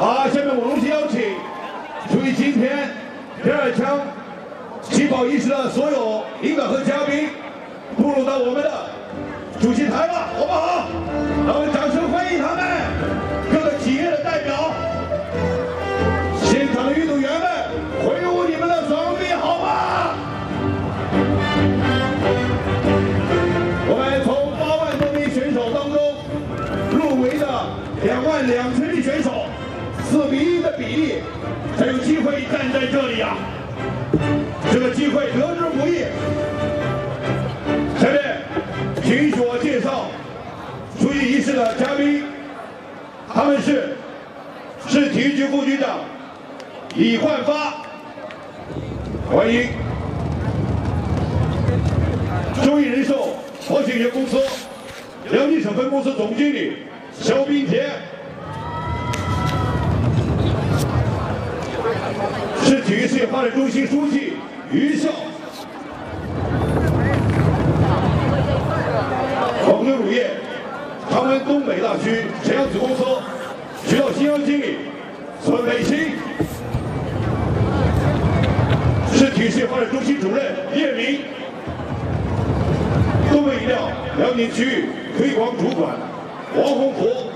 好，下面我荣幸邀请出席今天第二枪起跑仪式的所有领导和嘉宾步入到我们的主席台了，好不好？让我们掌声欢迎他们，各个企业的代表，现场的运动员们，挥舞你们的双臂，好吗？我们从8万多名选手当中入围的22000名选手，4比1的比例才有机会站在这里啊！这个机会得之不易。下面，请允许我介绍出席仪式的嘉宾，他们是市体育局副局长李焕发，欢迎；中益人寿保险有限公司辽宁省分公司总经理肖斌杰。市体育事业发展中心书记于笑，广州乳业长安东北大区沈阳子公司渠道新疆经理孙伟新，市体育事业发展中心主任叶明，东北饮料辽宁区域推广主管王洪福。